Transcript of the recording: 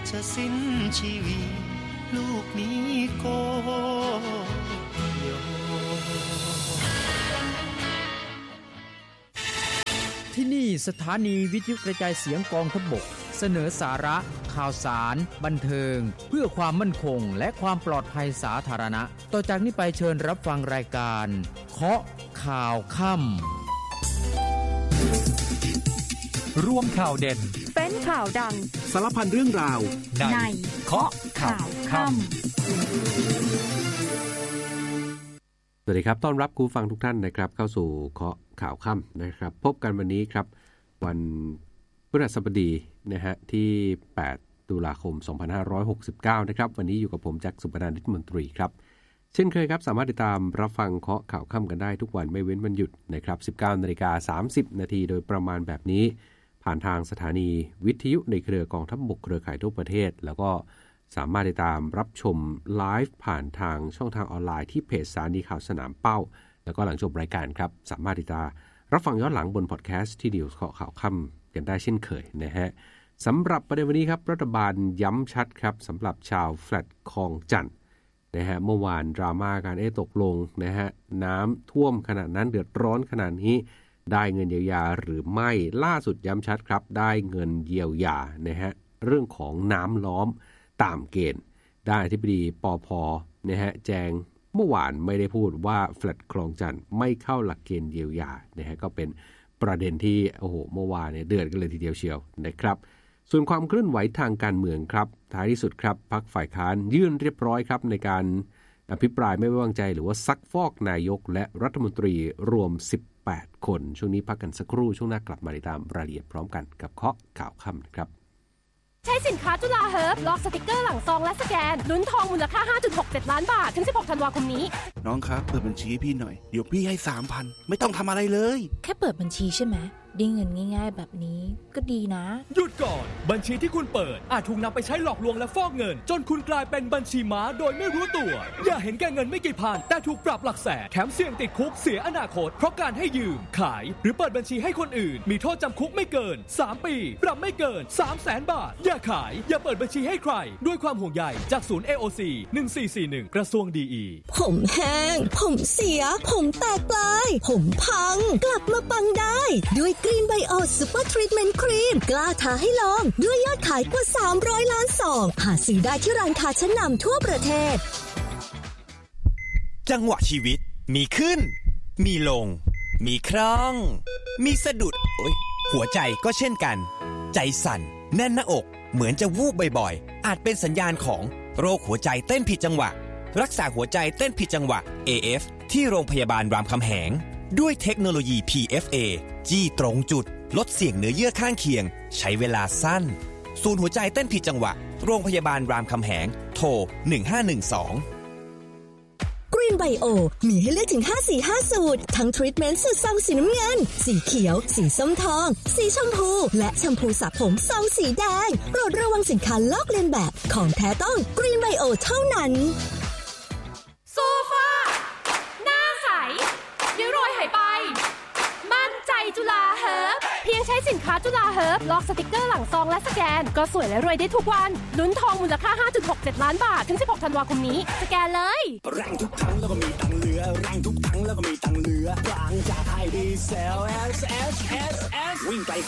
จะสิ้นชีวิตลูกนี้ก็ยอมที่นี่สถานีวิทยุกระจายเสียงกองทัพบกเสนอสาระข่าวสารบันเทิงเพื่อความมั่นคงและความปลอดภัยสาธารณะต่อจากนี้ไปเชิญรับฟังรายการเคาะข่าวค่ำรวมข่าวเด่นเป็นข่าวดังสารพันเรื่องราวในเคาะข่าวค่ำสวัสดีครับต้อนรับคุณฟังทุกท่านนะครับเข้าสู่เคาะข่าวค่ำนะครับพบกันวันนี้ครับวันพฤหัสบดีนะฮะที่8ตุลาคม2569นะครับวันนี้อยู่กับผมแจ็คสุพนันท์ ฤทธิ์มนตรีครับเช่นเคยครับสามารถติดตามรับฟังเคาะข่าวค่ำกันได้ทุกวันไม่เว้นวันหยุดนะครับ 19:30 น.โดยประมาณแบบนี้ผ่านทางสถานีวิทยุในเครือกองทัพบกเครือข่ายทั่วประเทศแล้วก็สามารถติดตามรับชมไลฟ์ผ่านทางช่องทางออนไลน์ที่เพจสถานีข่าวสนามเป้าแล้วก็หลังจบรายการครับสามารถติดตามรับฟังย้อนหลังบนพอดแคสต์ที่Newsเคาะข่าวค่ำกันได้เช่นเคยนะฮะสำหรับประเด็นวันนี้ครับรัฐบาลย้ำชัดครับสำหรับชาวแฟลตคลองจันทน์นะฮะเมื่อวานดราม่าการตกลงนะฮะน้ำท่วมขนาดนั้นเดือดร้อนขนาดนี้ได้เงินเยียวยาหรือไม่ล่าสุดย้ำชัดครับได้เงินเยียวยานะฮะเรื่องของน้ำล้อมตามเกณฑ์ได้อธิบดีปภ.นะฮะแจงเมื่อวานไม่ได้พูดว่าแฟลตคลองจันทน์ไม่เข้าหลักเกณฑ์เยียวยานะฮะก็เป็นประเด็นที่โอ้โหเมื่อวานเนี่ยเดือดกันเลยทีเดียวเชียวนะครับส่วนความเคลื่อนไหวทางการเมืองครับท้ายที่สุดครับพรรคฝ่ายค้านยื่นเรียบร้อยครับในการอภิปรายไม่ไว้วางใจหรือว่าซักฟอกนายกและรัฐมนตรีรวม18คนช่วงนี้พักกันสักครู่ช่วงหน้ากลับมาติดตามรายละเอียดพร้อมกันกับเคาะข่าวค่ำนะครับใช้สินค้าจุฬาเฮิร์บลอกสติกเกอร์หลังซองและสแกนลุ้นทองมูลค่า 5.67 ล้านบาทถึง16ธันวาคมนี้น้องครับเปิดบัญชีให้พี่หน่อยเดี๋ยวพี่ให้ 3,000 ไม่ต้องทำอะไรเลยแค่เปิดบัญชีใช่ไหมได้เงินง่ายๆแบบนี้ก็ดีนะหยุดก่อนบัญชีที่คุณเปิดอาจถูกนำไปใช้หลอกลวงและฟอกเงินจนคุณกลายเป็นบัญชีม้าโดยไม่รู้ตัวอย่าเห็นแก่เงินไม่กี่พันแต่ถูกปรับหลักแสนแถมเสี่ยงติดคุกเสียอนาคตเพราะการให้ยืมขายหรือเปิดบัญชีให้คนอื่นมีโทษจำคุกไม่เกิน3 ปีปรับไม่เกิน 300,000 บาทอย่าขายอย่าเปิดบัญชีให้ใครด้วยความห่วงใยจากศูนย์ AOC 1441กระทรวงดีผมแห้งผมเสียผมแตกปลายผมพังกลับมาปังได้ด้วยกรีนไบโอซุปเปอร์ทรีทเมนต์ครีมกล้าท้าให้ลองด้วยยอดขายกว่า300ล้านซองหาซื้อได้ที่ร้านค้าชั้นนำทั่วประเทศจังหวะชีวิตมีขึ้นมีลงมีคร่องมีสะดุดหัวใจก็เช่นกันใจสั่นแน่นหน้าอกเหมือนจะวูบบ่อยๆอาจเป็นสัญญาณของโรคหัวใจเต้นผิดจังหวะรักษาหัวใจเต้นผิดจังหวะ AF ที่โรงพยาบาลรามคำแหงด้วยเทคโนโลยี PFA จี้ตรงจุดลดเสี่ยงเนื้อเยื่อข้างเคียงใช้เวลาสั้นศูนย์หัวใจเต้นผิดจังหวะโรงพยาบาลรามคำแหงโทร1512 กรีนไบโอมีให้เลือกถึง5-4-5 สูตรทั้งทรีทเมนต์สูตรซองสีน้ำเงินสีเขียวสีส้มทองสีชมพูและแชมพูสระผมซองสีแดงโปรดระวังสินค้าลอกเลียนแบบของแท้ต้องกรีนไบโอเท่านั้นโซฟาหน้าใสเดี๋ยวโรยหายไปมั่นใจจุฬาเฮิร์บเพียงใช้สินค้าจุฬาเฮิร์บลอกสติกเกอร์หลังซองและสแกนก็สวยและรวยได้ทุกวันลุ้นทองมูลค่า 5.67 ล้านบาทถึง16ธันวาคมนี้สแกนเลยแรงทุกทั้งแล้วก็มีตังเหลือแรงทุกทั้งแล้วก็มีตังเหลือบางจากไทยดีเซล S วิ่งไกล